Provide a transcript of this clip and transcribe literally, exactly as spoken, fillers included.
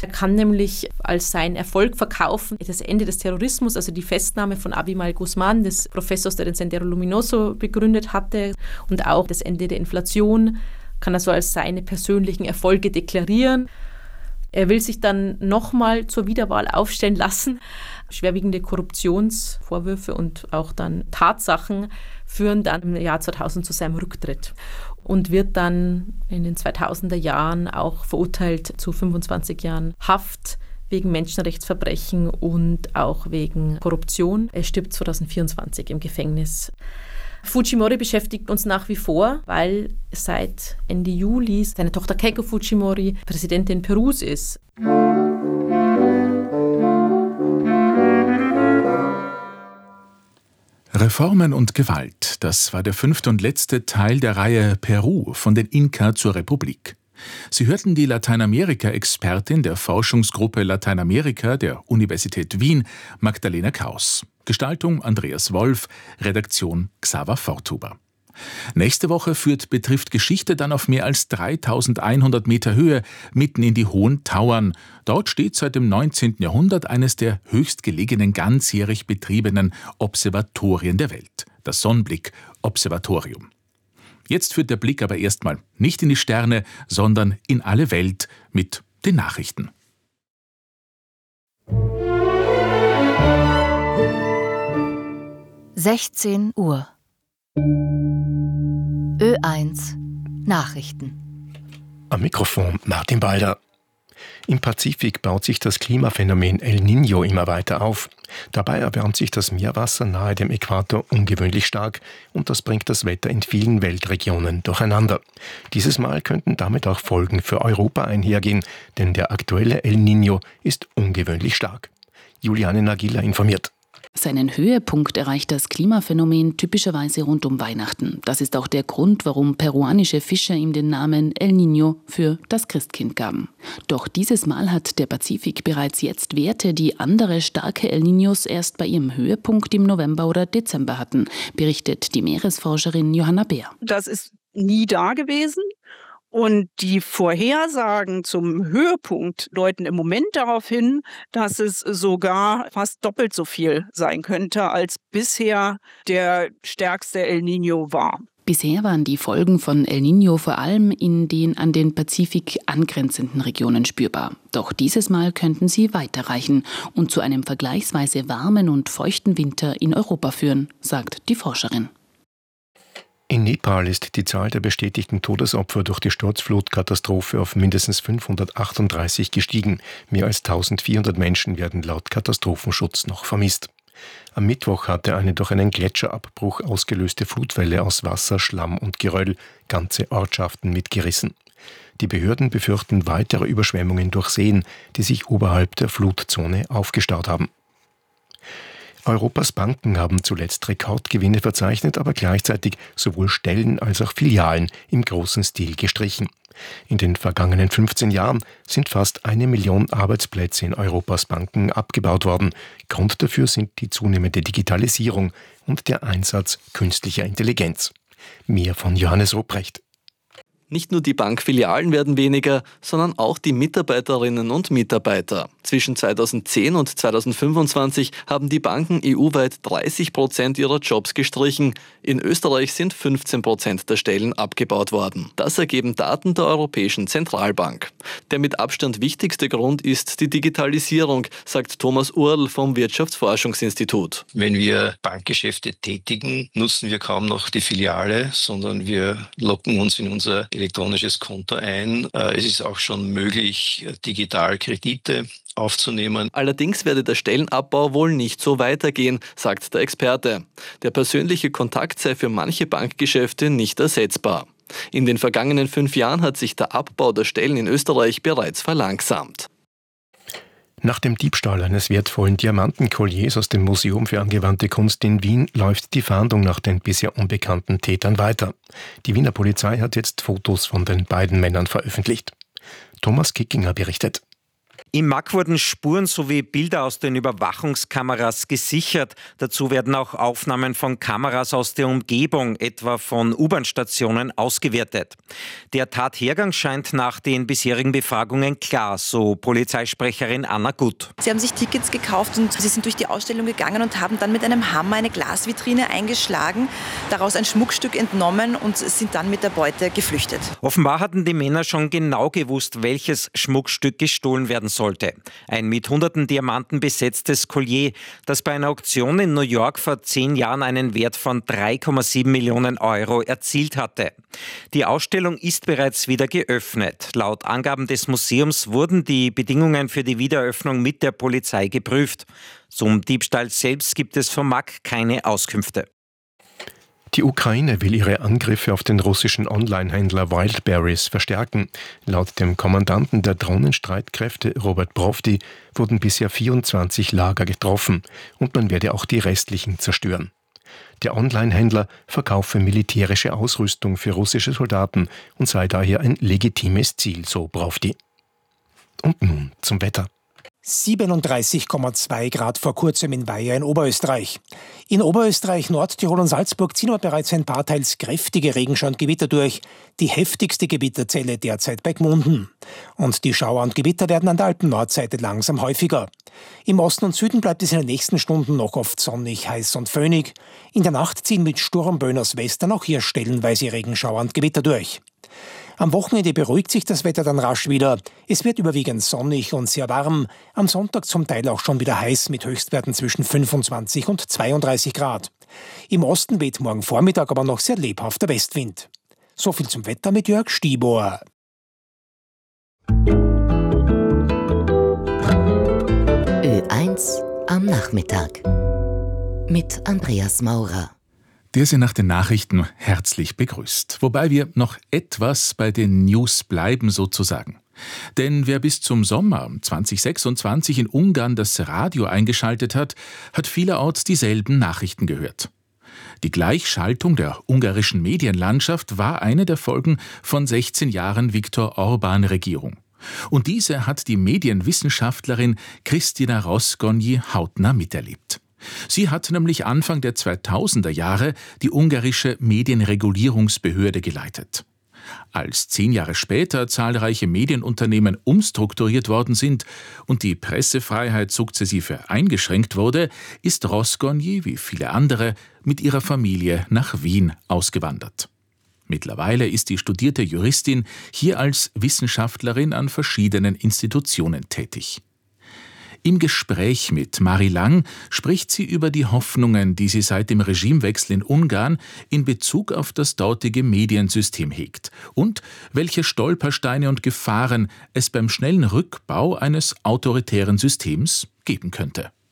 Er kann nämlich als seinen Erfolg verkaufen, das Ende des Terrorismus, also die Festnahme von Abimael Guzmán, des Professors, der den Sendero Luminoso begründet hatte, und auch das Ende der Inflation, kann er so als seine persönlichen Erfolge deklarieren. Er will sich dann nochmal zur Wiederwahl aufstellen lassen. Schwerwiegende Korruptionsvorwürfe und auch dann Tatsachen führen dann im Jahr zweitausend zu seinem Rücktritt und wird dann in den zweitausender Jahren auch verurteilt zu fünfundzwanzig Jahren Haft wegen Menschenrechtsverbrechen und auch wegen Korruption. Er stirbt zweitausendvierundzwanzig im Gefängnis. Fujimori beschäftigt uns nach wie vor, weil seit Ende Juli seine Tochter Keiko Fujimori Präsidentin Perus ist. Reformen und Gewalt, das war der fünfte und letzte Teil der Reihe Peru von den Inka zur Republik. Sie hörten die Lateinamerika-Expertin der Forschungsgruppe Lateinamerika der Universität Wien, Magdalena Kraus. Gestaltung Andreas Wolf, Redaktion Xaver Forthuber. Nächste Woche führt Betrifft Geschichte dann auf mehr als dreitausendeinhundert Meter Höhe mitten in die Hohen Tauern. Dort steht seit dem neunzehnten Jahrhundert eines der höchstgelegenen ganzjährig betriebenen Observatorien der Welt, das Sonnenblick-Observatorium. Jetzt führt der Blick aber erstmal nicht in die Sterne, sondern in alle Welt mit den Nachrichten. sechzehn Uhr. Ö eins Nachrichten. Am Mikrofon Martin Balder. Im Pazifik baut sich das Klimaphänomen El Niño immer weiter auf. Dabei erwärmt sich das Meerwasser nahe dem Äquator ungewöhnlich stark und das bringt das Wetter in vielen Weltregionen durcheinander. Dieses Mal könnten damit auch Folgen für Europa einhergehen, denn der aktuelle El Niño ist ungewöhnlich stark. Juliane Nagila informiert. Seinen Höhepunkt erreicht das Klimaphänomen typischerweise rund um Weihnachten. Das ist auch der Grund, warum peruanische Fischer ihm den Namen El Niño für das Christkind gaben. Doch dieses Mal hat der Pazifik bereits jetzt Werte, die andere starke El Niños erst bei ihrem Höhepunkt im November oder Dezember hatten, berichtet die Meeresforscherin Johanna Beer. Das ist nie da gewesen. Und die Vorhersagen zum Höhepunkt deuten im Moment darauf hin, dass es sogar fast doppelt so viel sein könnte, als bisher der stärkste El Niño war. Bisher waren die Folgen von El Niño vor allem in den an den Pazifik angrenzenden Regionen spürbar. Doch dieses Mal könnten sie weiterreichen und zu einem vergleichsweise warmen und feuchten Winter in Europa führen, sagt die Forscherin. In Nepal ist die Zahl der bestätigten Todesopfer durch die Sturzflutkatastrophe auf mindestens fünfhundertachtunddreißig gestiegen. Mehr als eintausendvierhundert Menschen werden laut Katastrophenschutz noch vermisst. Am Mittwoch hatte eine durch einen Gletscherabbruch ausgelöste Flutwelle aus Wasser, Schlamm und Geröll ganze Ortschaften mitgerissen. Die Behörden befürchten weitere Überschwemmungen durch Seen, die sich oberhalb der Flutzone aufgestaut haben. Europas Banken haben zuletzt Rekordgewinne verzeichnet, aber gleichzeitig sowohl Stellen als auch Filialen im großen Stil gestrichen. In den vergangenen fünfzehn Jahren sind fast eine Million Arbeitsplätze in Europas Banken abgebaut worden. Grund dafür sind die zunehmende Digitalisierung und der Einsatz künstlicher Intelligenz. Mehr von Johannes Ruprecht. Nicht nur die Bankfilialen werden weniger, sondern auch die Mitarbeiterinnen und Mitarbeiter. Zwischen zweitausendzehn und zweitausendfünfundzwanzig haben die Banken E U-weit dreißig Prozent ihrer Jobs gestrichen. In Österreich sind fünfzehn Prozent der Stellen abgebaut worden. Das ergeben Daten der Europäischen Zentralbank. Der mit Abstand wichtigste Grund ist die Digitalisierung, sagt Thomas Url vom Wirtschaftsforschungsinstitut. Wenn wir Bankgeschäfte tätigen, nutzen wir kaum noch die Filiale, sondern wir locken uns in unser elektronisches Konto ein. Es ist auch schon möglich, digital Kredite aufzunehmen. Allerdings werde der Stellenabbau wohl nicht so weitergehen, sagt der Experte. Der persönliche Kontakt sei für manche Bankgeschäfte nicht ersetzbar. In den vergangenen fünf Jahren hat sich der Abbau der Stellen in Österreich bereits verlangsamt. Nach dem Diebstahl eines wertvollen Diamantenkolliers aus dem Museum für angewandte Kunst in Wien läuft die Fahndung nach den bisher unbekannten Tätern weiter. Die Wiener Polizei hat jetzt Fotos von den beiden Männern veröffentlicht. Thomas Kickinger berichtet. Im M A C wurden Spuren sowie Bilder aus den Überwachungskameras gesichert. Dazu werden auch Aufnahmen von Kameras aus der Umgebung, etwa von U-Bahn-Stationen, ausgewertet. Der Tathergang scheint nach den bisherigen Befragungen klar, so Polizeisprecherin Anna Gut. Sie haben sich Tickets gekauft und sie sind durch die Ausstellung gegangen und haben dann mit einem Hammer eine Glasvitrine eingeschlagen, daraus ein Schmuckstück entnommen und sind dann mit der Beute geflüchtet. Offenbar hatten die Männer schon genau gewusst, welches Schmuckstück gestohlen werden soll. Ein mit hunderten Diamanten besetztes Collier, das bei einer Auktion in New York vor zehn Jahren einen Wert von drei Komma sieben Millionen Euro erzielt hatte. Die Ausstellung ist bereits wieder geöffnet. Laut Angaben des Museums wurden die Bedingungen für die Wiedereröffnung mit der Polizei geprüft. Zum Diebstahl selbst gibt es vom M A C keine Auskünfte. Die Ukraine will ihre Angriffe auf den russischen Online-Händler Wildberries verstärken. Laut dem Kommandanten der Drohnenstreitkräfte Robert Brovdi wurden bisher vierundzwanzig Lager getroffen und man werde auch die restlichen zerstören. Der Online-Händler verkaufe militärische Ausrüstung für russische Soldaten und sei daher ein legitimes Ziel, so Brovdi. Und nun zum Wetter. siebenunddreißig Komma zwei Grad vor kurzem in Weiher in Oberösterreich. In Oberösterreich, Nordtirol und Salzburg ziehen aber bereits ein paar teils kräftige Regenschauer und Gewitter durch. Die heftigste Gewitterzelle derzeit bei Gmunden. Und die Schauer und Gewitter werden an der Alpen-Nordseite langsam häufiger. Im Osten und Süden bleibt es in den nächsten Stunden noch oft sonnig, heiß und föhnig. In der Nacht ziehen mit Sturmböen aus Western auch hier stellenweise Regenschauer und Gewitter durch. Am Wochenende beruhigt sich das Wetter dann rasch wieder. Es wird überwiegend sonnig und sehr warm. Am Sonntag zum Teil auch schon wieder heiß mit Höchstwerten zwischen fünfundzwanzig und zweiunddreißig Grad. Im Osten weht morgen Vormittag aber noch sehr lebhafter Westwind. So viel zum Wetter mit Jörg Stiebohr. Ö eins am Nachmittag mit Andreas Maurer. Der Sie nach den Nachrichten herzlich begrüßt. Wobei wir noch etwas bei den News bleiben sozusagen. Denn wer bis zum Sommer zwanzig sechsundzwanzig in Ungarn das Radio eingeschaltet hat, hat vielerorts dieselben Nachrichten gehört. Die Gleichschaltung der ungarischen Medienlandschaft war eine der Folgen von sechzehn Jahren Viktor Orbán-Regierung. Und diese hat die Medienwissenschaftlerin Kristina Rozgonyi hautnah miterlebt. Sie hat nämlich Anfang der zweitausender Jahre die ungarische Medienregulierungsbehörde geleitet. Als zehn Jahre später zahlreiche Medienunternehmen umstrukturiert worden sind und die Pressefreiheit sukzessive eingeschränkt wurde, ist Rozgonyi, wie viele andere, mit ihrer Familie nach Wien ausgewandert. Mittlerweile ist die studierte Juristin hier als Wissenschaftlerin an verschiedenen Institutionen tätig. Im Gespräch mit Marie Lang spricht sie über die Hoffnungen, die sie seit dem Regimewechsel in Ungarn in Bezug auf das dortige Mediensystem hegt und welche Stolpersteine und Gefahren es beim schnellen Rückbau eines autoritären Systems geben könnte.